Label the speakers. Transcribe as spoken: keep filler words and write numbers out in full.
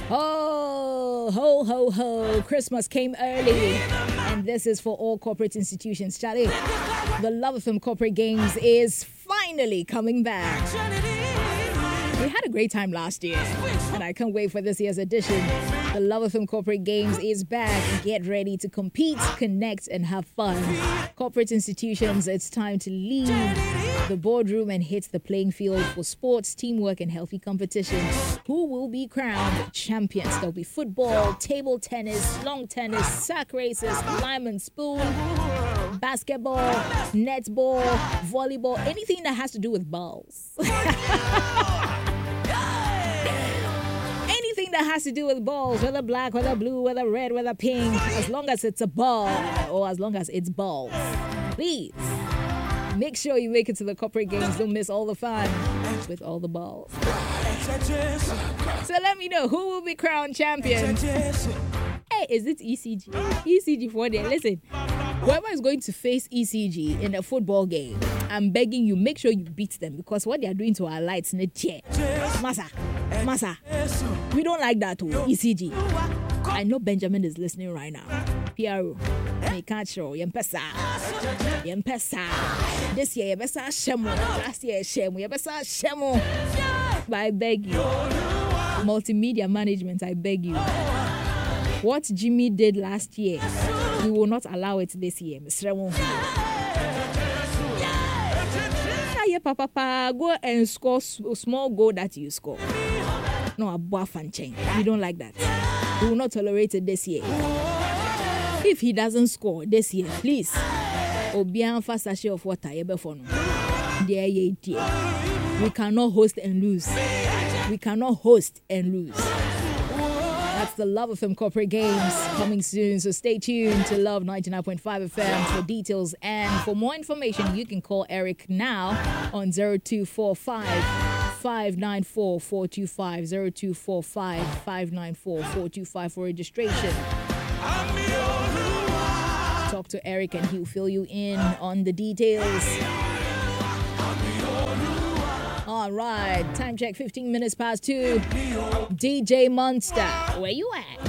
Speaker 1: Oh, ho, ho, ho. Christmas came early. And this is for all corporate institutions. Charlie, the Love F M Corporate Games is finally coming back. We had a great time last year, and I can't wait for this year's edition. The Love F M Corporate Games is back. Get ready to compete, connect, and have fun. Corporate institutions, it's time to leave the boardroom and hit the playing field for sports, teamwork, and healthy competition. Who will be crowned champions? There'll be football, table tennis, long tennis, sack races, lime and spoon, basketball, netball, volleyball, anything that has to do with balls. Anything that has to do with balls, whether black, whether blue, whether red, whether pink, as long as it's a ball or as long as it's balls. Please, make sure you make it to the corporate games. Don't miss all the fun with all the balls. So let me know who will be crowned champion. Hey, is it E C G? E C G for there. Listen, whoever is going to face E C G in a football game, I'm begging you, make sure you beat them, because what they are doing to our lights in the chair. Masa, Masa, we don't like that too, E C G. I know Benjamin is listening right now. P R O, me can't show. Yempesa, Yempesa. This year, Yempesa Shemo. Last year, Shemo. Yempesa Shemo. But I beg you, multimedia management, I beg you. What Jimmy did last year, we will not allow it this year, Mister Remo. Papa, papa, go and score a small goal that you score. No, a buff and chain. We don't like that. We will not tolerate it this year. If he doesn't score this year, please, Obian fast sachet of water. We cannot host and lose. We cannot host and lose. That's the Love F M Corporate Games coming soon. So stay tuned to Love ninety-nine point five F M for details. And for more information, you can call Eric now on zero two four five, five nine four, four two five, zero two four five, five nine four, four two five for registration. Talk to Eric and he'll fill you in on the details. All right, time check, fifteen minutes past two. D J Monster, where you at?